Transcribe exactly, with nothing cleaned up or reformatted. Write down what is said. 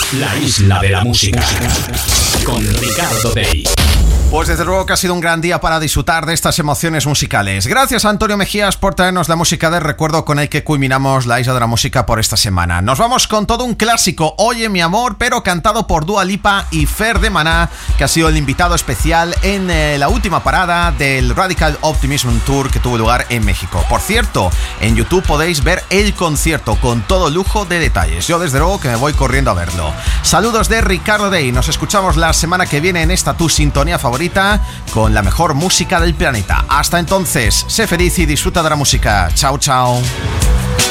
La isla de la música con Ricardo Day. Pues desde luego que ha sido un gran día para disfrutar de estas emociones musicales. Gracias a Antonio Mejías por traernos la música de recuerdo con el que culminamos la isla de la música por esta semana. Nos vamos con todo un clásico, Oye mi amor, pero cantado por Dua Lipa y Fer de Maná, que ha sido el invitado especial en eh, la última parada del Radical Optimism Tour que tuvo lugar en México. Por cierto, en YouTube podéis ver el concierto con todo lujo de detalles. Yo desde luego que me voy corriendo a verlo. Saludos de Ricardo Day. Nos escuchamos la semana que viene en esta tu sintonía favorita con la mejor música del planeta. Hasta entonces, sé feliz y disfruta de la música. Chao, chao.